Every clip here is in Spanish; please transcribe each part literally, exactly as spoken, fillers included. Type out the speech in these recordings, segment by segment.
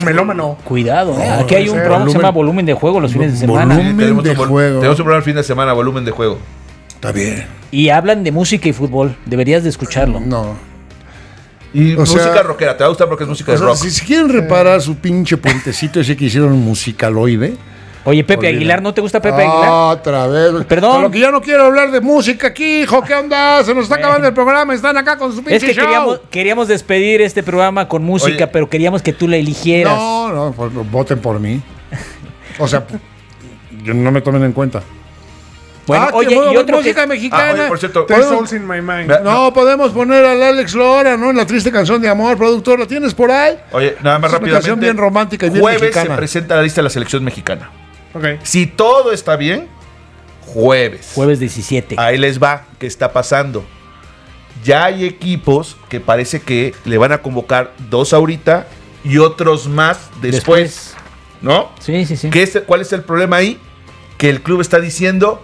Melómano. Cuidado, ¿eh? No, Aquí hay un ese programa que se volumen- llama Volumen de Juego los fines de Volumen semana. Sí, tenemos, de un, vol- juego. tenemos un programa el fin de semana, volumen de juego. Está bien. Y hablan de música y fútbol. Deberías de escucharlo. No. Y O música sea- rockera, te va a gustar porque es música O de sea, rock. si, si quieren reparar su pinche puentecito ese que hicieron musicaloide. Oye, Pepe Olvida. Aguilar, ¿no te gusta Pepe Aguilar? Otra vez. Perdón. A lo que ya no quiero hablar de música aquí, hijo. ¿Qué onda? Se nos está acabando el programa. Están acá con su pinche Es que show. queríamos, queríamos despedir este programa con música, Oye. pero queríamos que tú la eligieras. No, no, pues, voten por mí. O sea, yo no me tomen en cuenta. Bueno, Ah, oye, que y otro música que... mexicana. Ah, oye, por cierto, Three Podemos- Souls in My Mind. Ve- No, podemos poner al Alex Lora, ¿no? En la triste canción de amor, productor. ¿La tienes por ahí? Oye, nada más Es una canción rápidamente. bien romántica y bien Jueves mexicana. se presenta la lista de la selección mexicana. Ok. Si todo está bien, jueves. Jueves diecisiete. Ahí les va, ¿qué está pasando? Ya hay equipos que parece que le van a convocar dos ahorita y otros más después, ¿no? Sí, sí, sí. ¿Qué es- ¿Cuál es el problema ahí? Que el club está diciendo,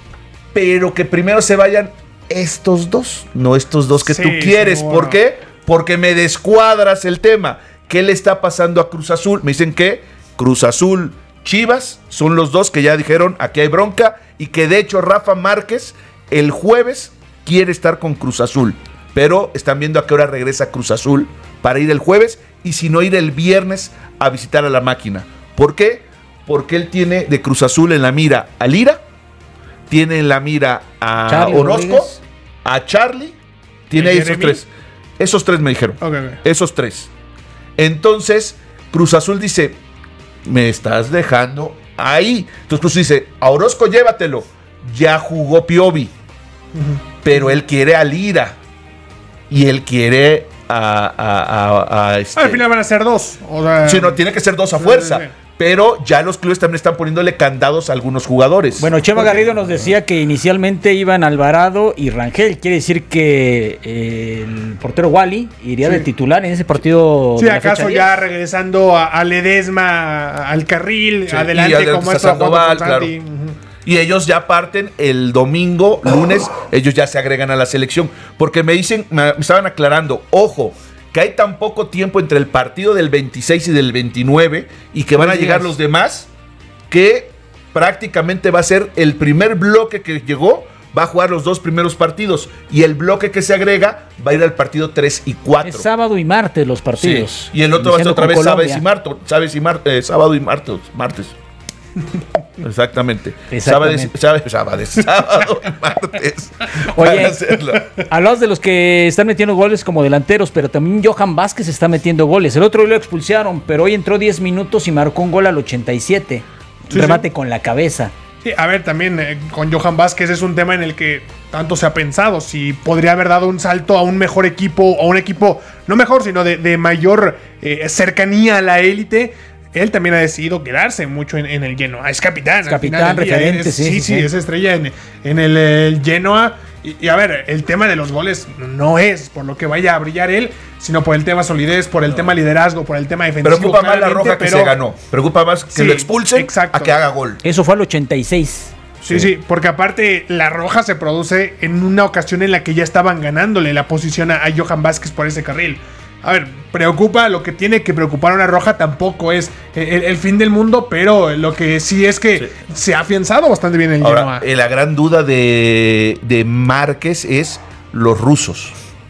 pero que primero se vayan estos dos, no estos dos que Sí, tú quieres. seguro. ¿Por qué? Porque me descuadras el tema. ¿Qué le está pasando a Cruz Azul? Me dicen que Cruz Azul, Chivas, son los dos que ya dijeron, aquí hay bronca, y que de hecho Rafa Márquez el jueves quiere estar con Cruz Azul, pero están viendo a qué hora regresa Cruz Azul para ir el jueves, y si no ir el viernes a visitar a la máquina. ¿Por qué? Porque él tiene de Cruz Azul en la mira a Lira, tiene en la mira a Charlie Orozco, Rodríguez. a Charlie, tiene ¿Y ahí esos Jeremy? tres. Esos tres me dijeron. Ok, ok. Esos tres. Entonces, Cruz Azul dice, me estás dejando ahí. Entonces Cruz Azul dice, a Orozco llévatelo. Ya jugó Piovi. Pero él quiere a Lira. Y él quiere a... a, a, a este. Al final van a ser dos. O sea, Sí, no, tiene que ser dos a Sí, fuerza. sí, sí. Pero ya los clubes también están poniéndole candados a algunos jugadores. Bueno, Chema Garrido nos decía que inicialmente iban Alvarado y Rangel. Quiere decir que eh, el portero Wally iría Sí. de titular en ese partido. Sí, de la acaso fecha ya diez. regresando a, a Ledesma, al carril, Sí, adelante y adelante como a está jugando Sandoval, con Santi. claro. Ujú. Y ellos ya parten el domingo, lunes, ellos ya se agregan a la selección. Porque me dicen, me, me estaban aclarando, ojo, que hay tan poco tiempo entre el partido del veintiséis y del veintinueve y que van a Tres llegar días. los demás, que prácticamente va a ser el primer bloque que llegó, va a jugar los dos primeros partidos. Y el bloque que se agrega va a ir al partido tres y cuatro. Es sábado y martes los partidos. Sí. Y el otro va a ser Iniciando otra con vez sábado Colombia. y martes, sábado y martes, sábado y martes, martes. Exactamente. Exactamente. Sábado, y- sábado, sábado y martes. Oye, Para hacerlo. hablamos de los que están metiendo goles como delanteros, pero también Johan Vázquez está metiendo goles. El otro día lo expulsaron, pero hoy entró diez minutos y marcó un gol al ochenta y siete. Sí, Remate sí. con la cabeza. Sí, a ver, también eh, con Johan Vázquez es un tema en el que tanto se ha pensado si podría haber dado un salto a un mejor equipo, a un equipo, no mejor, sino de, de mayor eh, cercanía a la élite. Él también ha decidido quedarse mucho en, en el Genoa. Es capitán. Es al capitán, final del día. referente, Es- sí, sí, sí, sí, sí. es estrella en, en el, el Genoa. Y, y a ver, el tema de los goles no es por lo que vaya a brillar él, sino por el tema solidez, por el tema liderazgo, por el tema defensivo. Preocupa más la claramente, roja que pero- se ganó. Preocupa más que Sí, lo expulsen exacto. a que haga gol. Eso fue al ochenta y seis. Sí, sí, porque aparte la roja se produce en una ocasión en la que ya estaban ganándole la posición a, a Johan Vázquez por ese carril. A ver, preocupa, lo que tiene que preocupar a una roja tampoco es el, el fin del mundo, pero lo que sí es que Sí. se ha afianzado bastante bien el Ahora, Genoa. eh, la gran duda de, de Márquez es los rusos.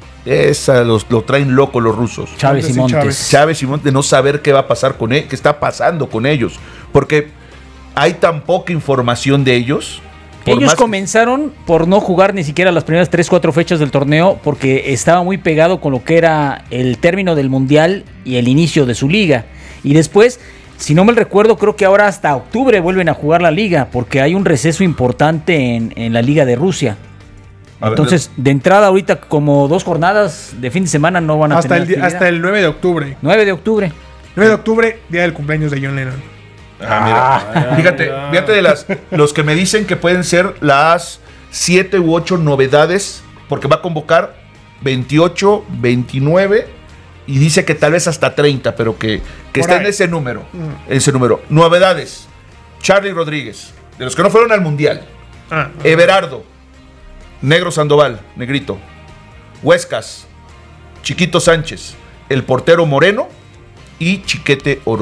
Esa los, lo traen loco los rusos. Chávez y Montes y Montes. Chávez y Montes, de no saber qué va a pasar con él, qué está pasando con ellos. Porque hay tan poca información de ellos. por Ellos más que- comenzaron por no jugar ni siquiera las primeras tres cuatro fechas del torneo porque estaba muy pegado con lo que era el término del Mundial y el inicio de su liga. Y después, si no me recuerdo, creo que ahora hasta octubre vuelven a jugar la liga porque hay un receso importante en, en la liga de Rusia. A ver, Entonces, de entrada ahorita como dos jornadas de fin de semana no van a Hasta tener el, di- actividad. hasta el nueve de octubre. nueve de octubre. nueve de octubre, día del cumpleaños de John Lennon. Ah, mira. fíjate, fíjate de las los que me dicen que pueden ser las siete u ocho novedades, porque va a convocar veintiocho, veintinueve y dice que tal vez hasta treinta, pero que, que Por está en ahí. ese número. Ese número. Novedades. Charlie Rodríguez, de los que no fueron al Mundial. Ah, Everardo, Negro Sandoval, Negrito, Huescas, Chiquito Sánchez, el portero Moreno y Chiquete Oro.